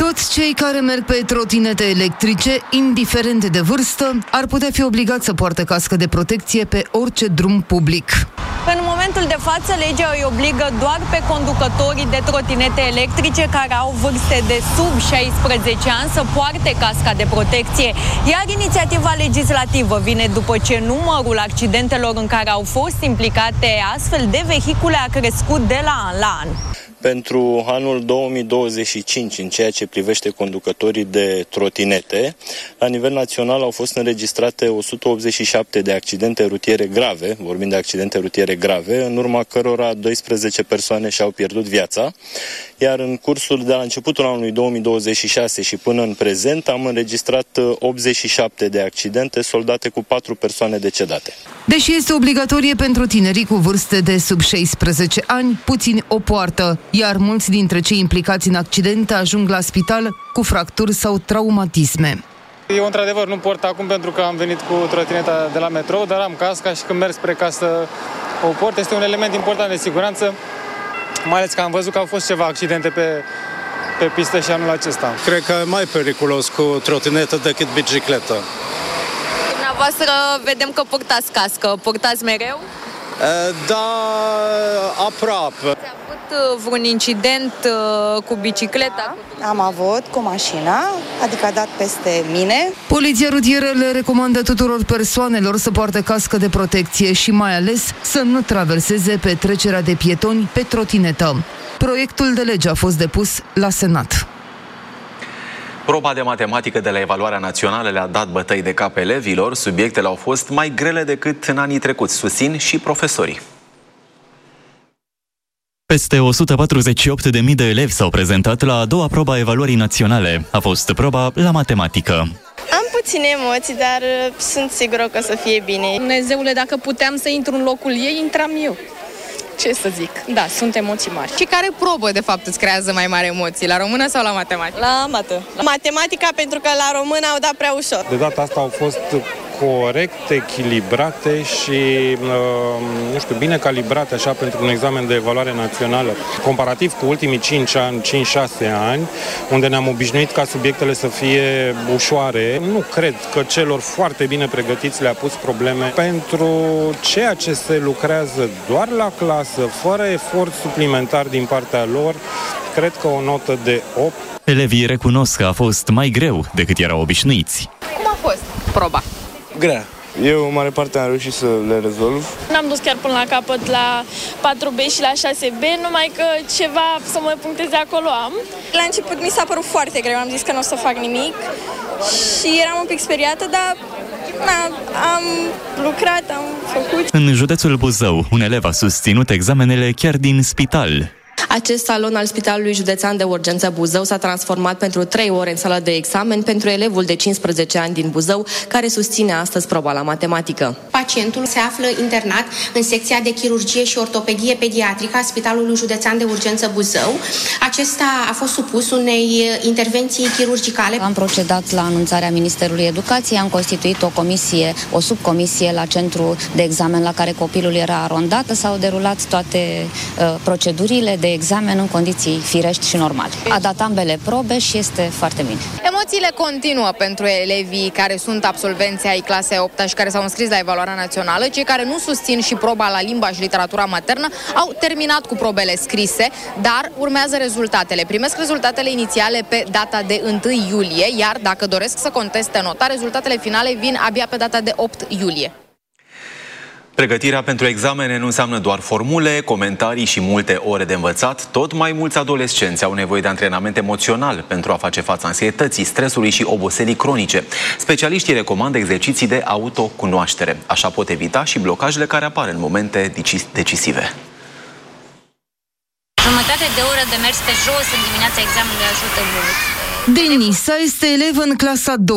Toți cei care merg pe trotinete electrice, indiferent de vârstă, ar putea fi obligați să poartă cască de protecție pe orice drum public. În momentul de față, legea îi obligă doar pe conducătorii de trotinete electrice care au vârste de sub 16 ani să poarte casca de protecție. Iar inițiativa legislativă vine după ce numărul accidentelor în care au fost implicate astfel de vehicule a crescut de la an la an. Pentru anul 2025, în ceea ce privește conducătorii de trotinete, la nivel național au fost înregistrate 187 de accidente rutiere grave, vorbim de accidente rutiere grave, în urma cărora 12 persoane și-au pierdut viața, iar în cursul de la începutul anului 2026 și până în prezent am înregistrat 87 de accidente soldate cu 4 persoane decedate. Deși este obligatorie pentru tinerii cu vârste de sub 16 ani, puțini o poartă, iar mulți dintre cei implicați în accidente ajung la spital cu fracturi sau traumatisme. Eu, într-adevăr, nu port acum pentru că am venit cu trotineta de la metrou, dar am casca și când merg spre casă o port. Este un element important de siguranță, mai ales că am văzut că au fost ceva accidente pe pistă și anul acesta. Cred că e mai periculos cu trotinetă decât bicicletă. Dumneavoastră vedem că purtați cască. Purtați mereu? Da, aproape. Ați avut vreun incident cu bicicleta? Am avut cu mașina, adică a dat peste mine. Poliția rutieră le recomandă tuturor persoanelor să poarte cască de protecție și mai ales să nu traverseze pe trecerea de pietoni pe trotinetă. Proiectul de lege a fost depus la Senat. Proba de matematică de la evaluarea națională le-a dat bătăi de cap elevilor. Subiectele au fost mai grele decât în anii trecuți, susțin și profesorii. Peste 148.000 de elevi s-au prezentat la a doua probă a evaluării naționale. A fost proba la matematică. Am puține emoții, dar sunt sigură că o să fie bine. Dumnezeule, dacă puteam să intru în locul ei, intram eu. Ce să zic? Da, sunt emoții mari. Și care probă, de fapt, îți creează mai mari emoții? La română sau la matematică? La mată. Matematica, pentru că la română au dat prea ușor. De data asta au fost corect, echilibrate și, nu știu, bine calibrate așa pentru un examen de evaluare națională. Comparativ cu ultimii 5-6 ani, unde ne-am obișnuit ca subiectele să fie ușoare, nu cred că celor foarte bine pregătiți le-a pus probleme. Pentru ceea ce se lucrează doar la clasă, fără efort suplimentar din partea lor, cred că o notă de 8. Elevii recunosc că a fost mai greu decât erau obișnuiți. Cum a fost proba? Grea. Eu, în mare parte, am reușit să le rezolv. N-am dus chiar până la capăt la 4B și la 6B, numai că ceva să mă puncteze acolo am. La început mi s-a părut foarte greu, am zis că nu o să fac nimic și eram un pic speriată, dar am lucrat, am făcut. În județul Buzău, un elev a susținut examenele chiar din spital. Acest salon al Spitalului Județean de Urgență Buzău s-a transformat pentru 3 ore în sală de examen pentru elevul de 15 ani din Buzău, care susține astăzi proba la matematică. Pacientul se află internat în secția de chirurgie și ortopedie pediatrică a Spitalului Județean de Urgență Buzău. Acesta a fost supus unei intervenții chirurgicale. Am procedat la anunțarea Ministerului Educației, am constituit o subcomisie la centru de examen la care copilul era arondat. S-au derulat toate procedurile de examen în condiții firești și normale. A dat ambele probe și este foarte bine. Emoțiile continuă pentru elevii care sunt absolvenți ai clasei 8 și care s-au înscris la evaluarea națională. Cei care nu susțin și proba la limba și literatura maternă au terminat cu probele scrise, dar urmează rezultatele. Primesc rezultatele inițiale pe data de 1 iulie, iar dacă doresc să conteste nota, rezultatele finale vin abia pe data de 8 iulie. Pregătirea pentru examene nu înseamnă doar formule, comentarii și multe ore de învățat. Tot mai mulți adolescenți au nevoie de antrenament emoțional pentru a face față anxietății, stresului și oboselii cronice. Specialiștii recomandă exerciții de autocunoaștere. Așa pot evita și blocajele care apar în momente decisive. Jumătate de oră de mers pe jos în dimineața examenului ajută mult. Denisa este elev în clasa 2.